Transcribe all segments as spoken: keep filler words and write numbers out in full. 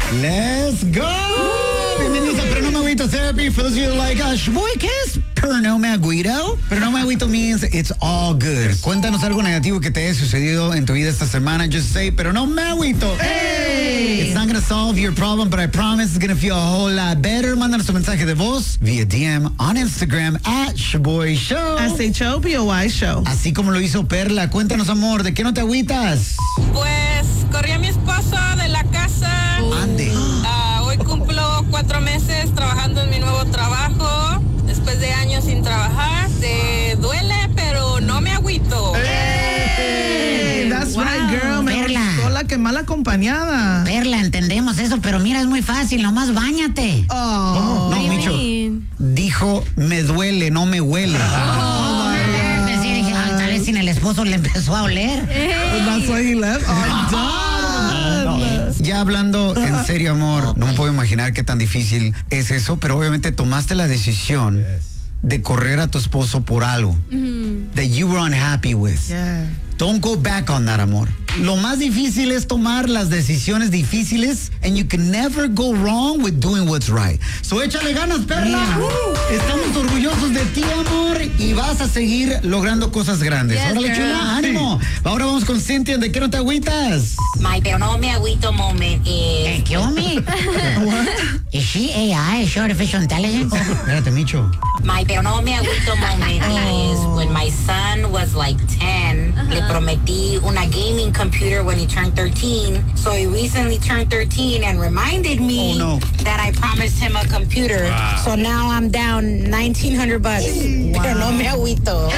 Let's go. Bienvenidos a Pero No Me Agüito Therapy. For those of you like, uh, boy, ¿qué es Pero No Me Agüito? Pero No Me Agüito means it's all good. Cuéntanos algo negativo que te haya sucedido en tu vida esta semana. Just say, Pero No Me Agüito. Hey. It's not going to solve your problem, but I promise it's going to feel a whole lot better. Mándanos tu mensaje de voz via D M on Instagram at Shaboy Show. S H O B O Y Show. Así como lo hizo Perla. Cuéntanos, amor, ¿de qué no te agüitas? Pues corrí a mi esposo de la casa. Ande. Uh, hoy cumplo cuatro meses trabajando en mi nuevo trabajo. Después de años sin trabajar. Se duele, pero no me agüito. Hey, that's wow. right, girl. Mejor Perla. sola que mal acompañada. Perla, entendemos eso, pero mira, es muy fácil, nomás báñate. Oh. No, Micho. Dijo, me duele, no me huele. Oh, pues sí, dije, ah, tal vez sin el esposo le empezó a oler. That's why he left. Oh, done. Ya hablando en serio, amor, no me puedo imaginar qué tan difícil es eso, pero obviamente tomaste la decisión de correr a tu esposo por algo that you were unhappy with. Yeah. Don't go back on that, amor. Lo más difícil es tomar las decisiones difíciles, and you can never go wrong with doing what's right. So échale ganas, Perla. Yeah. Estamos orgullosos de ti, amor, y vas a seguir logrando cosas grandes. Yes, Órale, girl. chula, ánimo. Ahora vamos con Cynthia. ¿De qué no te agüitas? My Pero No Me Agüito moment is... ¿Qué, me? Is she A I? Is she artificial intelligence? Espérate, Micho. My Pero No Me Agüito moment is when my son was like ten. Le prometí una gaming computer when he turned thirteen. So he recently turned thirteen and reminded me Oh, no. that I promised him a computer. Wow. So now I'm down nineteen hundred bucks. Wow. Pero No Me Agüito.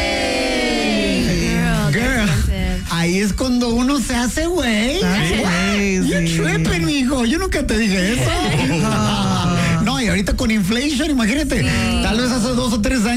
Girl, ahí es cuando uno se hace güey. You're tripping, mijo. Yo nunca te dije eso. No, y ahorita con inflation, imagínate. Tal vez hace dos o tres años